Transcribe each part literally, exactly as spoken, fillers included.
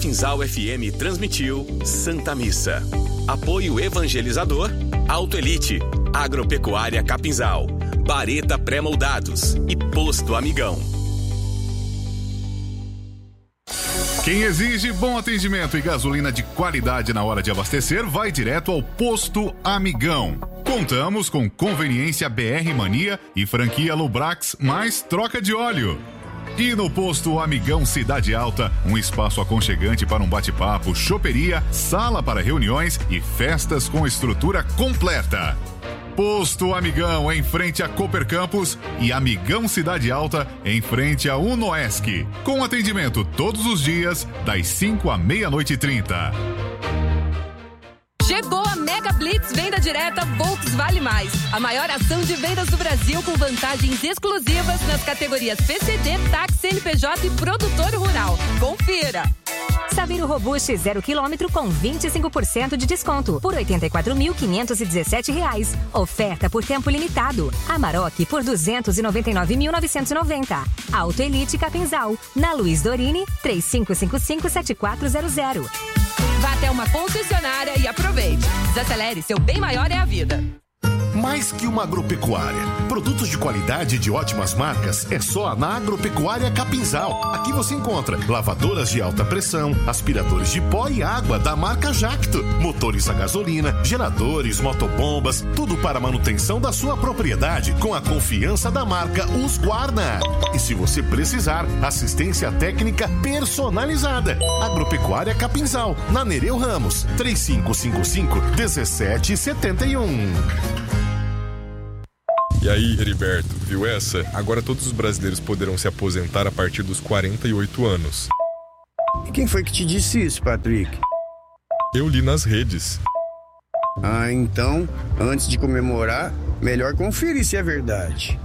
Capinzal F M transmitiu Santa Missa. Apoio evangelizador, Autoelite, Agropecuária Capinzal, Bareta Pré-Moldados e Posto Amigão. Quem exige bom atendimento e gasolina de qualidade na hora de abastecer, vai direto ao Posto Amigão. Contamos com conveniência B R Mania e franquia Lubrax mais troca de óleo. E no Posto Amigão Cidade Alta, um espaço aconchegante para um bate-papo, choperia, sala para reuniões e festas com estrutura completa. Posto Amigão em frente a Cooper Campus e Amigão Cidade Alta em frente a Unoesc. Com atendimento todos os dias, das cinco à meia-noite e trinta. Chegou a Mega Blitz Venda Direta Volks Vale Mais. A maior ação de vendas do Brasil com vantagens exclusivas nas categorias P C D, táxi, N P J e produtor rural. Confira! Saveiro Robuste zero quilômetro com vinte e cinco por cento de desconto por oitenta e quatro mil quinhentos e dezessete reais. Oferta por tempo limitado. Amarok por duzentos e noventa e nove mil novecentos e noventa. Auto Elite Capinzal, na Luiz Dorini, três cinco cinco cinco sete quatro zero zero. Vá até uma concessionária e aproveite. Desacelere, seu bem maior é a vida. Mais que uma agropecuária. Produtos de qualidade e de ótimas marcas é só na Agropecuária Capinzal. Aqui você encontra lavadoras de alta pressão, aspiradores de pó e água da marca Jacto, motores a gasolina, geradores, motobombas, tudo para a manutenção da sua propriedade com a confiança da marca Husqvarna. E se você precisar, assistência técnica personalizada. Agropecuária Capinzal, na Nereu Ramos, três cinco cinco cinco, um sete sete um. E aí, Heriberto, viu essa? Agora todos os brasileiros poderão se aposentar a partir dos quarenta e oito anos. E quem foi que te disse isso, Patrick? Eu li nas redes. Ah, então, antes de comemorar, melhor conferir se é verdade.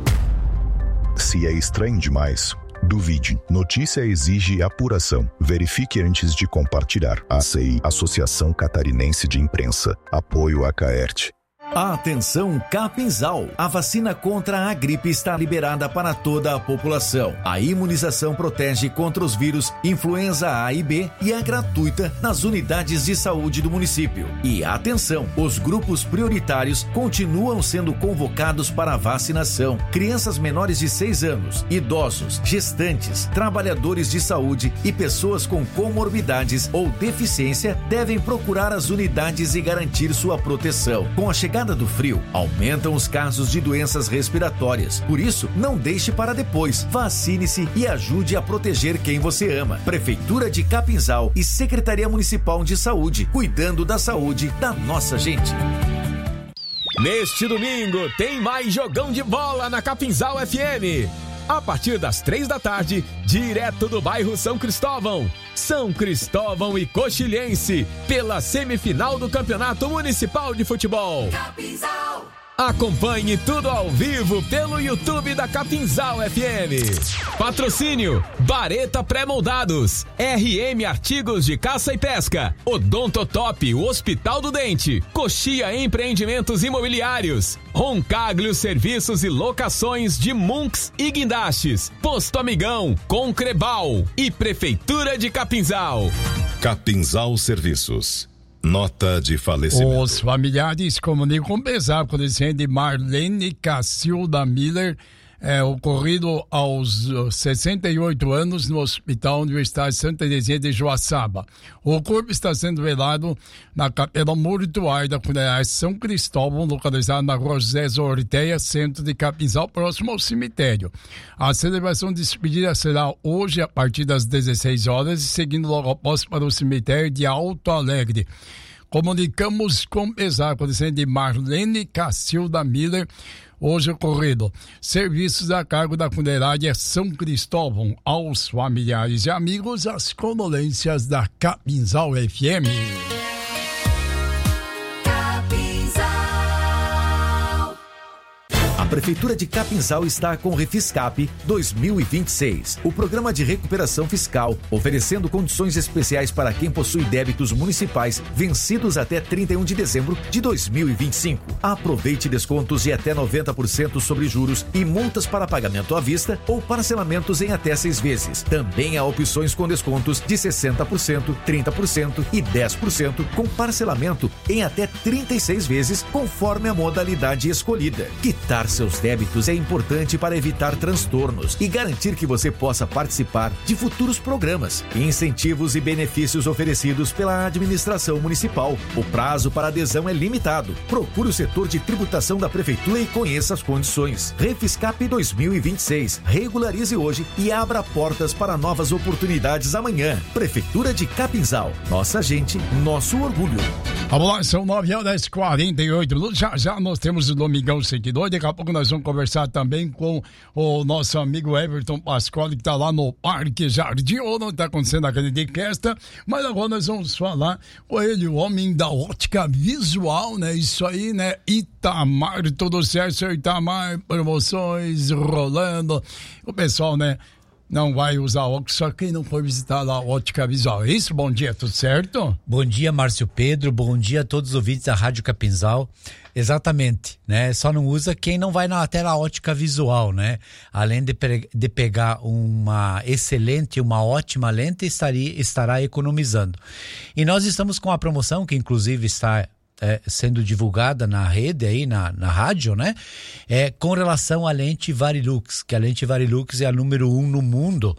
Se é estranho demais, duvide. Notícia exige apuração. Verifique antes de compartilhar. A C I, Associação Catarinense de Imprensa. Apoio a Caerte. Atenção Capinzal, a vacina contra a gripe está liberada para toda a população. A imunização protege contra os vírus influenza A e B e é gratuita nas unidades de saúde do município. E atenção, os grupos prioritários continuam sendo convocados para a vacinação. Crianças menores de seis anos, idosos, gestantes, trabalhadores de saúde e pessoas com comorbidades ou deficiência devem procurar as unidades e garantir sua proteção. Com a chegada do frio, aumentam os casos de doenças respiratórias. Por isso, não deixe para depois. Vacine-se e ajude a proteger quem você ama. Prefeitura de Capinzal e Secretaria Municipal de Saúde, cuidando da saúde da nossa gente. Neste domingo, tem mais jogão de bola na Capinzal F M. A partir das três da tarde, direto do bairro São Cristóvão. São Cristóvão e Coxilhense, pela semifinal do Campeonato Municipal de Futebol. Capinzal. Acompanhe tudo ao vivo pelo YouTube da Capinzal F M. Patrocínio: Bareta Pré-Moldados, R M Artigos de Caça e Pesca, Odontotop, o Hospital do Dente, Coxia Empreendimentos Imobiliários, Roncaglio Serviços e Locações de Munks e Guindastes, Posto Amigão, Concrebal e Prefeitura de Capinzal. Capinzal Serviços. Nota de falecimento. Os familiares comunicam com pesar com o descendo de Marlene Cacilda Miller, é, ocorrido aos sessenta e oito anos no Hospital Universitário Santa Teresinha de Joaçaba. O corpo está sendo velado na Capela Mortuária da Funerária São Cristóvão, localizada na Rua José Zorteia, centro de Capinzal, próximo ao cemitério. A celebração de despedida será hoje a partir das dezesseis horas e seguindo logo após para o cemitério de Alto Alegre. Comunicamos com pesar com o descendo de Marlene Cacilda Miller, hoje ocorrido. Serviços a cargo da funerária São Cristóvão. Aos familiares e amigos, as condolências da Capinzal F M. Prefeitura de Capinzal está com o Refiscap dois mil e vinte e seis, o programa de recuperação fiscal, oferecendo condições especiais para quem possui débitos municipais vencidos até trinta e um de dezembro de dois mil e vinte e cinco. Aproveite descontos de até noventa por cento sobre juros e multas para pagamento à vista ou parcelamentos em até seis vezes. Também há opções com descontos de sessenta por cento, trinta por cento e dez por cento com parcelamento em até trinta e seis vezes conforme a modalidade escolhida. Quitar seus débitos é importante para evitar transtornos e garantir que você possa participar de futuros programas, incentivos e benefícios oferecidos pela administração municipal. O prazo para adesão é limitado. Procure o setor de tributação da Prefeitura e conheça as condições. Refiscap dois mil e vinte e seis. Regularize hoje e abra portas para novas oportunidades amanhã. Prefeitura de Capinzal. Nossa gente, nosso orgulho. Vamos lá, são nove horas e quarenta e oito minutos. Já já nós temos o Domingão Seguidor. Daqui a pouco nós vamos conversar também com o nosso amigo Everton Pasquale, que está lá no Parque Jardim, ou não está acontecendo aquele de festa. Mas agora nós vamos falar com ele, o homem da ótica visual, né? Isso aí, né? Itamar, tudo certo, seu Itamar, promoções rolando. O pessoal, né? Não vai usar óculos, só quem não for visitar lá a ótica visual. É isso? Bom dia, tudo certo? Bom dia, Márcio Pedro. Bom dia a todos os ouvintes da Rádio Capinzal. Exatamente, né? Só não usa quem não vai na tela ótica visual, né? Além de, pe- de pegar uma excelente, uma ótima lente, estaria, estará economizando. E nós estamos com a promoção, que inclusive está É, sendo divulgada na rede aí, na, na rádio, né? É, com relação à lente Varilux, que a lente Varilux é a número um no mundo.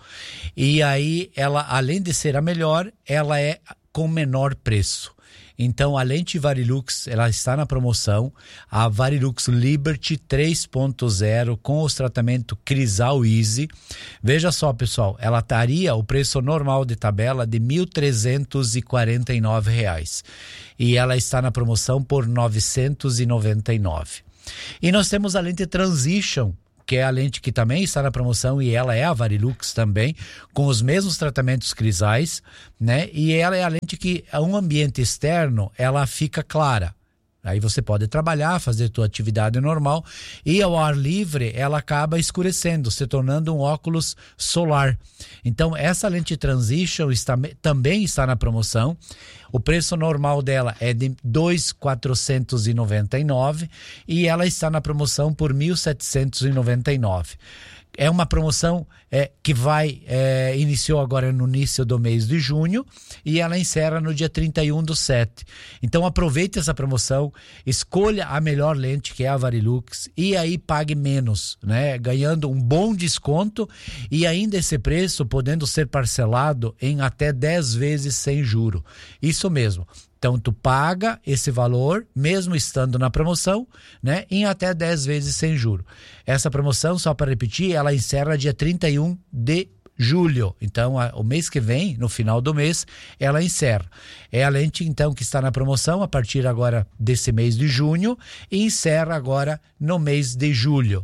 E aí, ela, além de ser a melhor, ela é com menor preço. Então, a lente Varilux, ela está na promoção, a Varilux Liberty três ponto zero com os tratamentos Crisal Easy. Veja só, pessoal, ela estaria o preço normal de tabela de mil trezentos e quarenta e nove reais. E ela está na promoção por novecentos e noventa e nove. E nós temos a lente Transition, que é a lente que também está na promoção, e ela é a Varilux também, com os mesmos tratamentos crisais, né? E ela é a lente que, a um ambiente externo, ela fica clara. Aí você pode trabalhar, fazer sua atividade normal, e ao ar livre ela acaba escurecendo, se tornando um óculos solar. Então essa lente Transition está, também está na promoção. O preço normal dela é de dois mil quatrocentos e noventa e nove reais e ela está na promoção por mil setecentos e noventa e nove reais. É uma promoção é, que vai, é, iniciou agora no início do mês de junho e ela encerra no dia trinta e um do sete. Então aproveite essa promoção, escolha a melhor lente, que é a Varilux, e aí pague menos, né? Ganhando um bom desconto e ainda esse preço podendo ser parcelado em até dez vezes sem juro. Isso mesmo. Então, tu paga esse valor, mesmo estando na promoção, né, em até dez vezes sem juro. Essa promoção, só para repetir, ela encerra dia trinta e um de julho. Então, a, o mês que vem, no final do mês, ela encerra. É a lente, então, que está na promoção a partir agora desse mês de junho e encerra agora no mês de julho.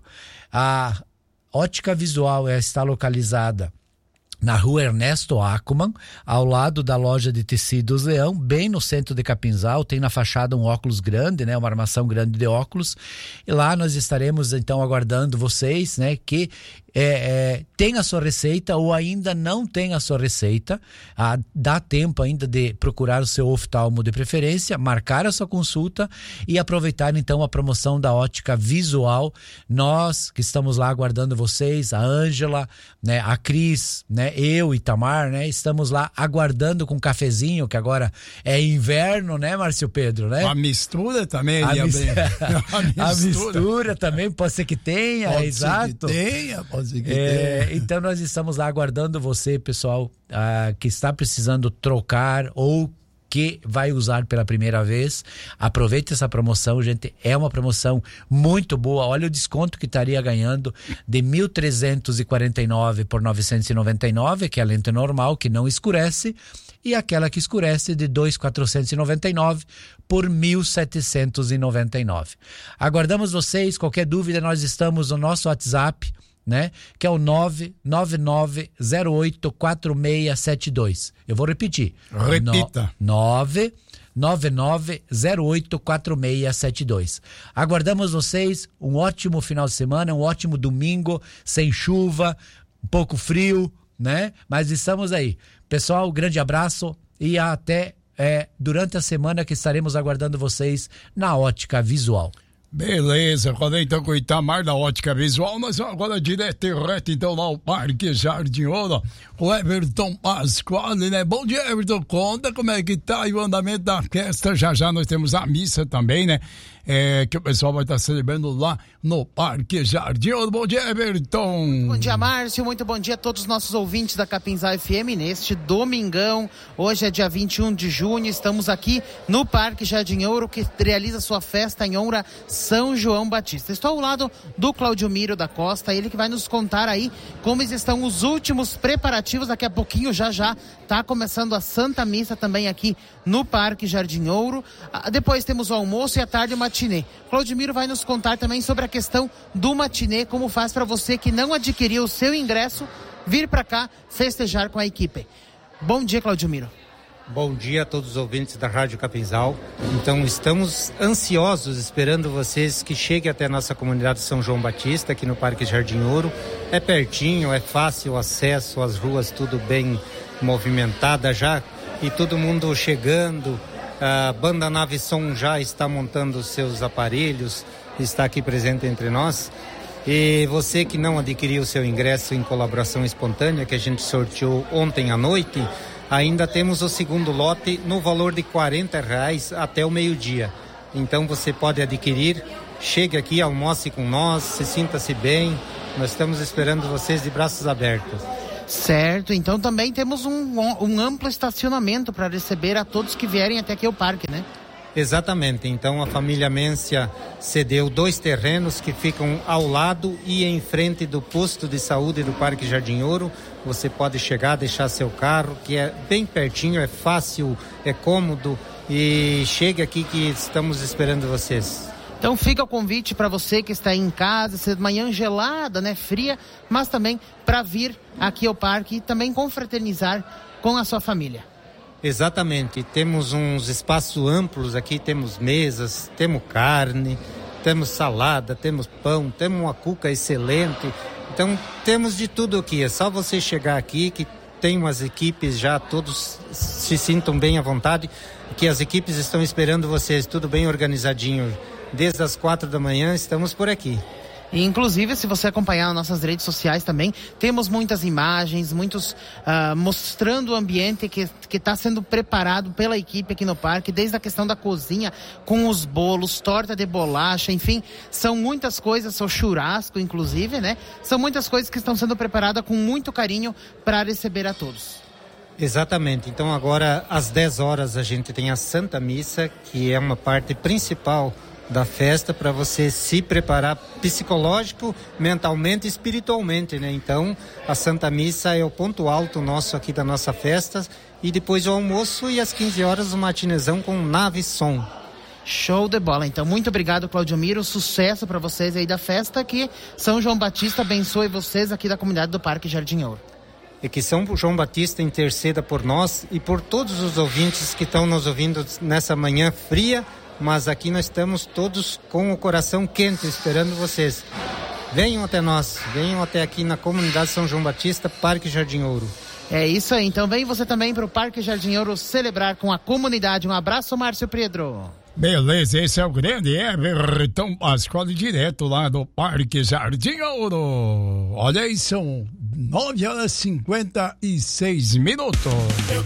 A ótica visual está localizada na rua Ernesto Ackermann, ao lado da loja de tecidos Leão, bem no centro de Capinzal. Tem na fachada um óculos grande, né, uma armação grande de óculos, e lá nós estaremos então aguardando vocês, né, que é, é, tem a sua receita ou ainda não tem a sua receita. Ah, dá tempo ainda de procurar o seu oftalmo de preferência, marcar a sua consulta e aproveitar então a promoção da ótica visual. Nós que estamos lá aguardando vocês, a Ângela, né, a Cris, né, eu e Itamar, né, estamos lá aguardando com um cafezinho, que agora é inverno, né, Márcio Pedro, né? A mistura também, a, mis... a, mistura. a mistura também pode ser que tenha, pode é, exato. Ser que tenha, pode ser que é, tenha. Então nós estamos lá aguardando você, pessoal, ah, que está precisando trocar ou que vai usar pela primeira vez. Aproveite essa promoção, gente, é uma promoção muito boa. Olha o desconto que estaria ganhando de mil trezentos e quarenta e nove por novecentos e noventa e nove, que é a lente normal, que não escurece, e aquela que escurece de dois mil quatrocentos e noventa e nove por mil setecentos e noventa e nove. Aguardamos vocês. Qualquer dúvida, nós estamos no nosso WhatsApp, né? Que é o nove nove nove zero oito quatro seis sete dois. Eu vou repetir. Repita. nove nove nove zero oito quatro seis sete dois. Aguardamos vocês, um ótimo final de semana, um ótimo domingo, sem chuva, um pouco frio, né? Mas estamos aí. Pessoal, grande abraço e até é, durante a semana que estaremos aguardando vocês na Ótica Visual. Beleza, quando então com o Itamar da Ótica Visual, nós vamos agora direto e reto então lá ao Parque Jardim Ouro, o Everton Pasquale, né? Bom dia, Everton, conta como é que tá aí o andamento da festa, já já nós temos a missa também, né? É, que o pessoal vai estar celebrando lá no Parque Jardim Ouro. Bom dia, Everton. Bom dia, Márcio, muito bom dia a todos os nossos ouvintes da Capinzal F M neste domingão. Hoje é dia vinte e um de junho, estamos aqui no Parque Jardim Ouro, que realiza sua festa em honra São João Batista. Estou ao lado do Claudio Miro da Costa, ele que vai nos contar aí como estão os últimos preparativos. Daqui a pouquinho, já já, está começando a Santa Missa também aqui no Parque Jardim Ouro. Ah, depois temos o almoço e à tarde o matinê. Claudio Miro vai nos contar também sobre a questão do matinê, como faz para você que não adquiriu o seu ingresso vir para cá festejar com a equipe. Bom dia, Claudio Miro. Bom dia a todos os ouvintes da Rádio Capinzal. Então estamos ansiosos esperando vocês que cheguem até a nossa comunidade São João Batista, aqui no Parque Jardim Ouro. É pertinho, é fácil o acesso, as ruas tudo bem movimentada já e todo mundo chegando. A banda Nave Som já está montando os seus aparelhos, está aqui presente entre nós. E você que não adquiriu o seu ingresso em colaboração espontânea, que a gente sorteou ontem à noite, ainda temos o segundo lote no valor de quarenta reais até o meio-dia. Então você pode adquirir, chegue aqui, almoce com nós, se sinta-se bem. Nós estamos esperando vocês de braços abertos. Certo, então também temos um, um amplo estacionamento para receber a todos que vierem até aqui ao parque, né? Exatamente, então a família Mência cedeu dois terrenos que ficam ao lado e em frente do posto de saúde do Parque Jardim Ouro. Você pode chegar, deixar seu carro, que é bem pertinho, é fácil, é cômodo, e chegue aqui que estamos esperando vocês. Então fica o convite para você que está em casa, se manhã gelada, né, fria, mas também para vir aqui ao parque e também confraternizar com a sua família. Exatamente, temos uns espaços amplos aqui, temos mesas, temos carne, temos salada, temos pão, temos uma cuca excelente, então temos de tudo aqui. É só você chegar aqui que tem umas equipes já, todos se sintam bem à vontade, que as equipes estão esperando vocês, tudo bem organizadinho. Desde as quatro da manhã estamos por aqui. E, inclusive, se você acompanhar nas nossas redes sociais também, temos muitas imagens, muitos uh, mostrando o ambiente que está sendo preparado pela equipe aqui no parque, desde a questão da cozinha, com os bolos, torta de bolacha, enfim, são muitas coisas, o churrasco, inclusive, né? São muitas coisas que estão sendo preparadas com muito carinho para receber a todos. Exatamente, então agora às dez horas a gente tem a Santa Missa, que é uma parte principal da festa para você se preparar psicológico, mentalmente e espiritualmente, né? Então a Santa Missa é o ponto alto nosso aqui da nossa festa, e depois o almoço e às quinze horas o matinezão com Nave Som. Show de bola, então muito obrigado, Claudio Miro, sucesso para vocês aí da festa, que São João Batista abençoe vocês aqui da comunidade do Parque Jardim Ouro. E que São João Batista interceda por nós e por todos os ouvintes que estão nos ouvindo nessa manhã fria, mas aqui nós estamos todos com o coração quente esperando vocês. Venham até nós, venham até aqui na comunidade São João Batista, Parque Jardim Ouro. É isso aí, então vem você também para o Parque Jardim Ouro celebrar com a comunidade. Um abraço, Márcio Pedro. Beleza, esse é o grande Everton Pasquale, direto lá do Parque Jardim Ouro. Olha aí, são nove horas e cinquenta e seis minutos.